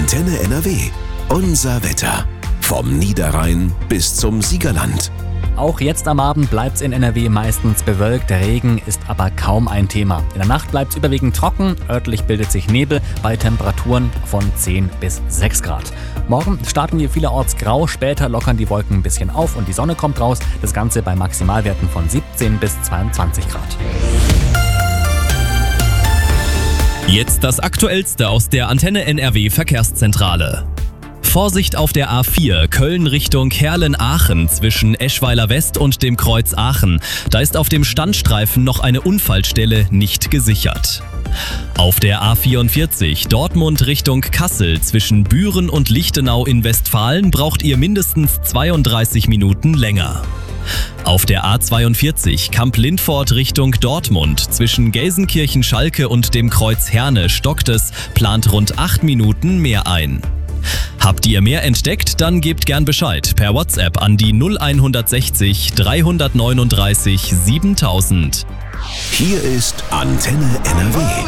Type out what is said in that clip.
Antenne NRW. Unser Wetter. Vom Niederrhein bis zum Siegerland. Auch jetzt am Abend bleibt's in NRW meistens bewölkt, Regen ist aber kaum ein Thema. In der Nacht bleibt's überwiegend trocken, örtlich bildet sich Nebel bei Temperaturen von 10 bis 6 Grad. Morgen starten wir vielerorts grau, später lockern die Wolken ein bisschen auf und die Sonne kommt raus. Das Ganze bei Maximalwerten von 17 bis 22 Grad. Jetzt das Aktuellste aus der Antenne NRW Verkehrszentrale. Vorsicht auf der A4 Köln Richtung Herlen-Aachen zwischen Eschweiler West und dem Kreuz Aachen. Da ist auf dem Standstreifen noch eine Unfallstelle nicht gesichert. Auf der A44 Dortmund Richtung Kassel zwischen Büren und Lichtenau in Westfalen braucht ihr mindestens 32 Minuten länger. Auf der A42 Kamp-Lindfort Richtung Dortmund zwischen Gelsenkirchen-Schalke und dem Kreuz Herne stockt es, plant rund 8 Minuten mehr ein. Habt ihr mehr entdeckt? Dann gebt gern Bescheid per WhatsApp an die 0160 339 7000. Hier ist Antenne NRW.